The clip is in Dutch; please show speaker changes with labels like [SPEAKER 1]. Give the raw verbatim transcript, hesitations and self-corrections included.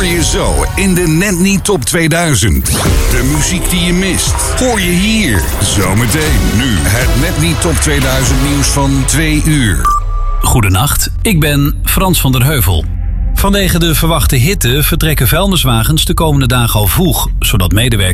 [SPEAKER 1] hoor je zo in de Net Niet Top tweeduizend. De muziek die je mist, hoor je hier. Zometeen nu het Net Niet Top tweeduizend nieuws van twee uur.
[SPEAKER 2] Goedenacht, ik ben Frans van der Heuvel. Vanwege de verwachte hitte vertrekken vuilniswagens de komende dagen al vroeg, zodat medewerkers